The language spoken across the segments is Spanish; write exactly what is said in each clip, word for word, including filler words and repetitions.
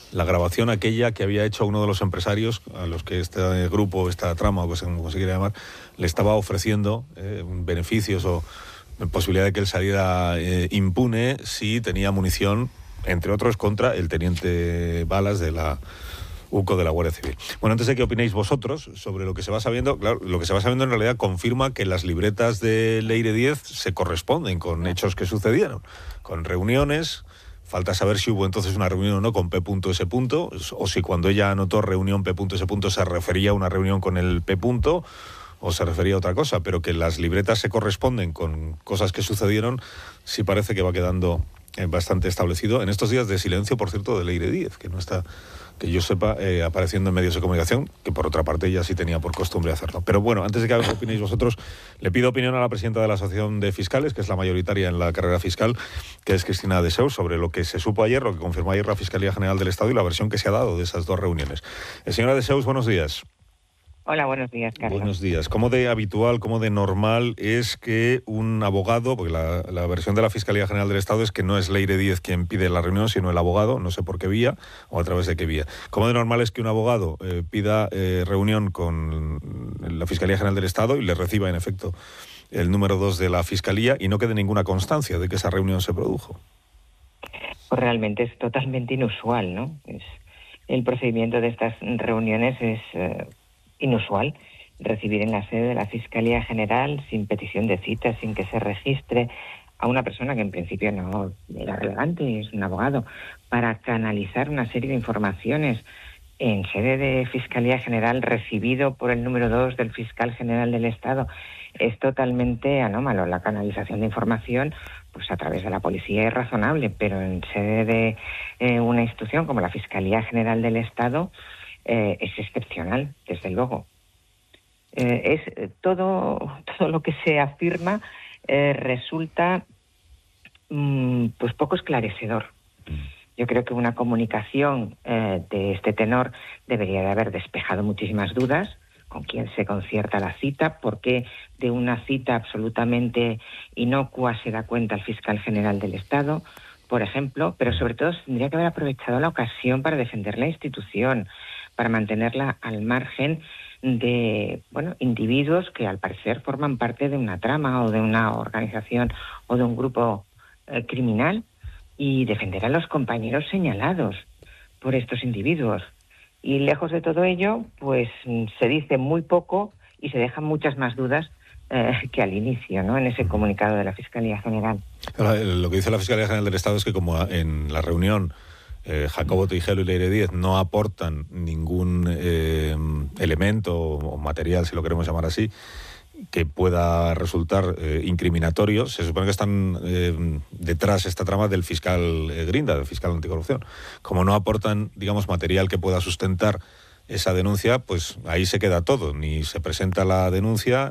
la grabación aquella que había hecho uno de los empresarios a los que este grupo, esta trama, o como se quiere llamar, le estaba ofreciendo eh, beneficios o posibilidad de que él saliera eh, impune si tenía munición, entre otros, contra el teniente Balas de la U C O de la Guardia Civil. Bueno, antes de que opinéis vosotros sobre lo que se va sabiendo, claro, lo que se va sabiendo en realidad confirma que las libretas de Leire diez se corresponden con hechos que sucedieron, con reuniones. Falta saber si hubo entonces una reunión o no con P S. O si cuando ella anotó reunión P S. se refería a una reunión con el P. o se refería a otra cosa, pero que las libretas se corresponden con cosas que sucedieron, sí parece que va quedando eh, bastante establecido en estos días de silencio, por cierto, de Leire diez, que no está, que yo sepa, eh, apareciendo en medios de comunicación, que por otra parte ella sí tenía por costumbre hacerlo. Pero bueno, antes de que opinéis vosotros, le pido opinión a la presidenta de la Asociación de Fiscales, que es la mayoritaria en la carrera fiscal, que es Cristina Desseu, sobre lo que se supo ayer, lo que confirmó ayer la Fiscalía General del Estado y la versión que se ha dado de esas dos reuniones. Eh, señora Desseu, buenos días. Hola, buenos días, Carlos. Buenos días. ¿Cómo de habitual, cómo de normal es que un abogado, porque la, la versión de la Fiscalía General del Estado es que no es Leire diez quien pide la reunión, sino el abogado, no sé por qué vía o a través de qué vía? ¿Cómo de normal es que un abogado eh, pida eh, reunión con la Fiscalía General del Estado y le reciba, en efecto, el número dos de la Fiscalía y no quede ninguna constancia de que esa reunión se produjo? Pues realmente es totalmente inusual, ¿no? Es, el procedimiento de estas reuniones es... Eh, inusual, recibir en la sede de la Fiscalía General sin petición de cita, sin que se registre a una persona que en principio no era relevante, es un abogado, para canalizar una serie de informaciones en sede de Fiscalía General recibido por el número dos del Fiscal General del Estado. Es totalmente anómalo. La canalización de información pues a través de la policía es razonable, pero en sede de eh, una institución como la Fiscalía General del Estado Eh, es excepcional, desde luego. Eh, es eh, todo, todo lo que se afirma eh, resulta mm, pues poco esclarecedor. Yo creo que una comunicación eh, de este tenor debería de haber despejado muchísimas dudas. ¿Con quién se concierta la cita? ¿Por qué de una cita absolutamente inocua se da cuenta el fiscal general del Estado, por ejemplo? Pero sobre todo tendría que haber aprovechado la ocasión para defender la institución, para mantenerla al margen de bueno individuos que al parecer forman parte de una trama o de una organización o de un grupo eh, criminal, y defender a los compañeros señalados por estos individuos. Y lejos de todo ello, pues se dice muy poco y se dejan muchas más dudas eh, que al inicio, ¿no?, en ese comunicado de la Fiscalía General. Ahora, lo que dice la Fiscalía General del Estado es que como en la reunión Eh, Jacobo Tejero y Leire diez no aportan ningún eh, elemento o material, si lo queremos llamar así, que pueda resultar eh, incriminatorio. Se supone que están eh, detrás esta trama del fiscal eh, Grinda, del fiscal anticorrupción. Como no aportan, digamos, material que pueda sustentar esa denuncia, pues ahí se queda todo. Ni se presenta la denuncia,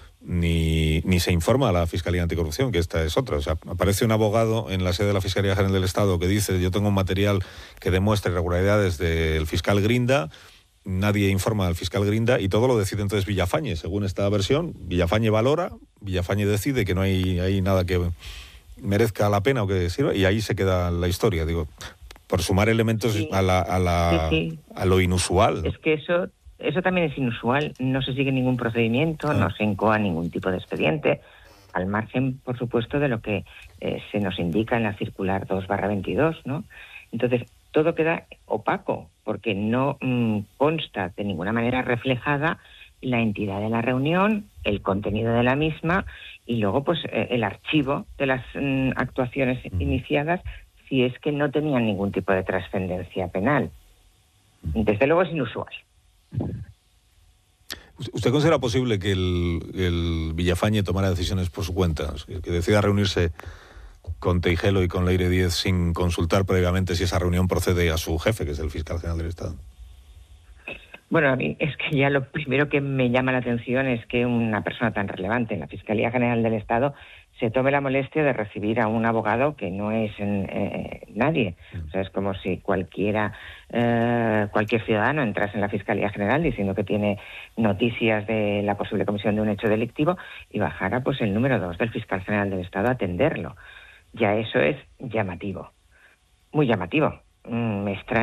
Ni, ni se informa a la Fiscalía Anticorrupción, que esta es otra. O sea, aparece un abogado en la sede de la Fiscalía General del Estado que dice: yo tengo un material que demuestra irregularidades del fiscal Grinda. Nadie informa al fiscal Grinda y todo lo decide entonces Villafañe. Según esta versión, Villafañe valora, Villafañe decide que no hay, hay nada que merezca la pena o que sirva, y ahí se queda la historia. Digo, por sumar elementos sí. a, la, a, la, sí, sí. a lo inusual, ¿no? Es que eso... Eso también es inusual, no se sigue ningún procedimiento, ah. no se incoa ningún tipo de expediente, al margen, por supuesto, de lo que eh, se nos indica en la circular dos barra veintidós, ¿no? Entonces, todo queda opaco, porque no mmm, consta de ninguna manera reflejada la entidad de la reunión, el contenido de la misma, y luego, pues, eh, el archivo de las mmm, actuaciones mm. iniciadas, si es que no tenían ningún tipo de trascendencia penal. Desde luego es inusual. ¿Usted considera posible que el, el Villafañe tomara decisiones por su cuenta? Que decida reunirse con Tejero y con Leire diez sin consultar previamente si esa reunión procede a su jefe, que es el fiscal general del Estado. Bueno, a mí es que ya lo primero que me llama la atención es que una persona tan relevante en la Fiscalía General del Estado se tome la molestia de recibir a un abogado que no es eh, nadie. O sea, es como si cualquiera, eh, cualquier ciudadano entrase en la Fiscalía General diciendo que tiene noticias de la posible comisión de un hecho delictivo y bajara pues el número dos del Fiscal General del Estado a atenderlo. Ya eso es llamativo, muy llamativo. Mm, me extraña